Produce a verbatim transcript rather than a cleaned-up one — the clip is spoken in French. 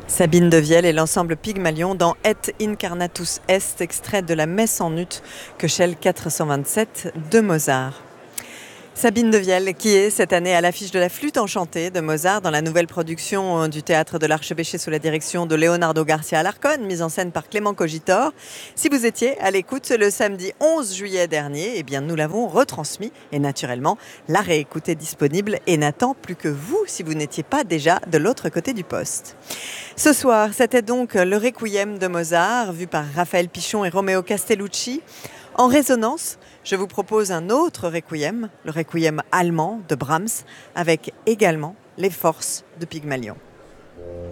Sabine Devielle et l'ensemble Pygmalion dans Et Incarnatus Est, extrait de la Messe en ut, Köchel quatre cent vingt-sept de Mozart. Sabine Devielle, qui est cette année à l'affiche de la Flûte enchantée de Mozart dans la nouvelle production du Théâtre de l'Archevêché sous la direction de Leonardo Garcia Alarcón, mise en scène par Clément Cogitor. Si vous étiez à l'écoute le samedi onze juillet dernier, eh bien nous l'avons retransmis et naturellement la réécoute est disponible et n'attend plus que vous si vous n'étiez pas déjà de l'autre côté du poste. Ce soir, c'était donc le Requiem de Mozart, vu par Raphaël Pichon et Romeo Castellucci. En résonance, je vous propose un autre Requiem, le Requiem allemand de Brahms, avec également les forces de Pygmalion.